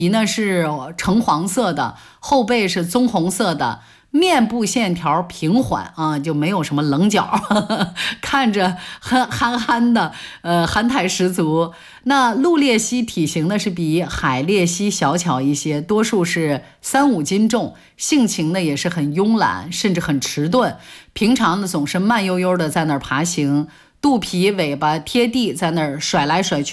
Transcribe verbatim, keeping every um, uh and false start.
皮呢是橙黄色的，后背是棕红色的，面部线条平缓啊，就没有什么棱角，呵呵，看着憨憨憨的，呃，憨态十足。那陆鬣蜥体型呢是比海鬣蜥小巧一些，多数是三五斤重，性情呢也是很慵懒，甚至很迟钝。平常呢总是慢悠悠的在那儿爬行，肚皮尾巴贴地，在那儿甩来甩去。